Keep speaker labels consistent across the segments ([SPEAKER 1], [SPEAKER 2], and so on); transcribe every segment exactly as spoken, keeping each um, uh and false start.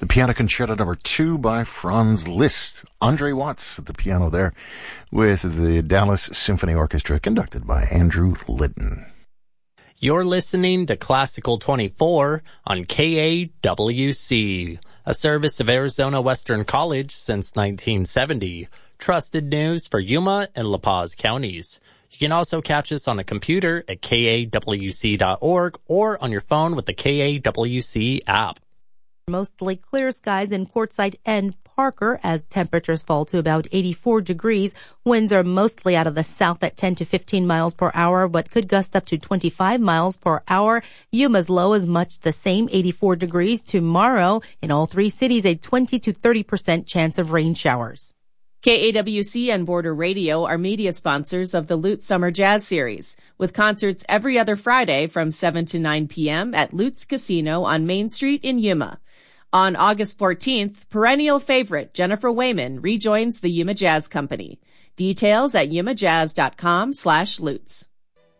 [SPEAKER 1] Piano Concerto number two by Franz Liszt. Andre Watts at the piano there with the Dallas Symphony Orchestra conducted by Andrew Litton.
[SPEAKER 2] You're listening to Classical twenty-four on K A W C, a service of Arizona Western College since nineteen seventy. Trusted news for Yuma and La Paz counties. You can also catch us on a computer at K A W C dot org or on your phone with the K A W C app.
[SPEAKER 3] Mostly clear skies in Quartzsite and Parker as temperatures fall to about eighty-four degrees. Winds are mostly out of the south at ten to fifteen miles per hour, but could gust up to twenty-five miles per hour. Yuma's low is much the same, eighty-four degrees. Tomorrow, in all three cities, a twenty to thirty percent chance of rain showers.
[SPEAKER 4] K A W C and Border Radio are media sponsors of the Lutz Summer Jazz Series, with concerts every other Friday from seven to nine p.m. at Lutz Casino on Main Street in Yuma. On August fourteenth, perennial favorite Jennifer Wayman rejoins the Yuma Jazz Company. Details at yumajazz.com slash Lutz.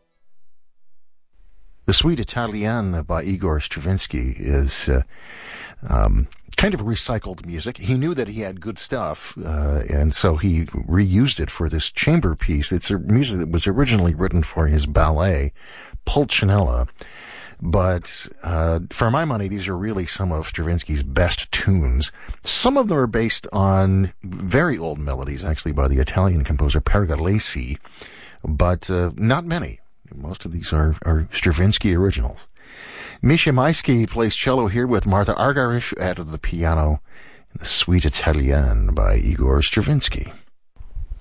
[SPEAKER 1] The Suite Italienne by Igor Stravinsky is uh, um, kind of recycled music. He knew that he had good stuff, uh, and so he reused it for this chamber piece. It's a music that was originally written for his ballet, Pulcinella. But uh for my money, these are really some of Stravinsky's best tunes. Some of them are based on very old melodies, actually by the Italian composer Pergolesi, but uh, not many. Most of these are, are Stravinsky originals. Misha Maisky plays cello here with Martha Argerich at the piano in the Suite Italienne by Igor Stravinsky.